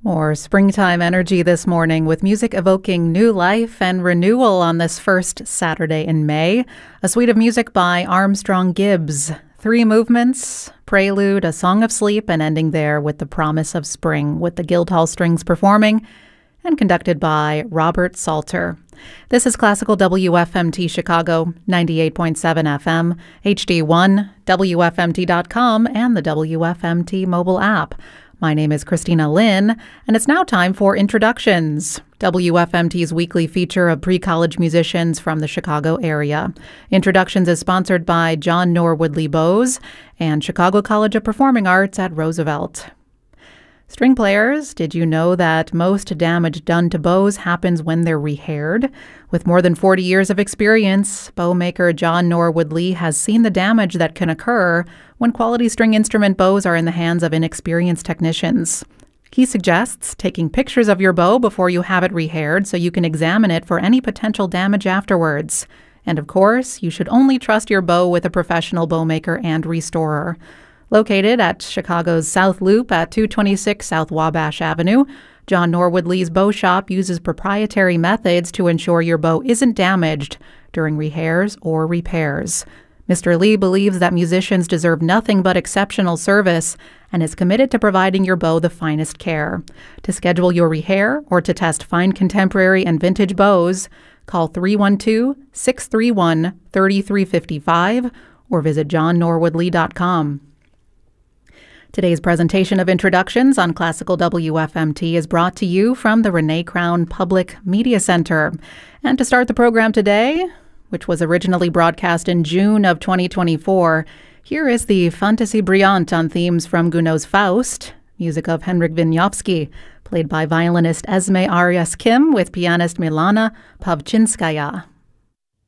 More springtime energy this morning with music evoking new life and renewal on this first Saturday in May. A suite of music by Armstrong Gibbs. 3 movements, prelude, a song of sleep, and ending there with the promise of spring, with the Guildhall Strings performing and conducted by Robert Salter. This is Classical WFMT Chicago, 98.7 FM, HD1, WFMT.com, and the WFMT mobile app. My name is Christina Lynn, and it's now time for Introductions, WFMT's weekly feature of pre-college musicians from the Chicago area. Introductions is sponsored by John Norwood Lee Bowes and Chicago College of Performing Arts at Roosevelt. String players, did you know that most damage done to bows happens when they're rehaired? With more than 40 years of experience, bow maker John Norwood Lee has seen the damage that can occur when quality string instrument bows are in the hands of inexperienced technicians. He suggests taking pictures of your bow before you have it rehaired so you can examine it for any potential damage afterwards. And of course, you should only trust your bow with a professional bow maker and restorer. Located at Chicago's South Loop at 226 South Wabash Avenue, John Norwood Lee's Bow Shop uses proprietary methods to ensure your bow isn't damaged during rehairs or repairs. Mr. Lee believes that musicians deserve nothing but exceptional service and is committed to providing your bow the finest care. To schedule your rehair or to test fine contemporary and vintage bows, call 312-631-3355 or visit johnnorwoodlee.com. Today's presentation of Introductions on Classical WFMT is brought to you from the Renee Crown Public Media Center. And to start the program today, which was originally broadcast in June of 2024, here is the Fantaisie Brillante on themes from Gounod's Faust, music of Henryk Wieniawski, played by violinist Esme Arias Kim with pianist Milana Pawczynskaya.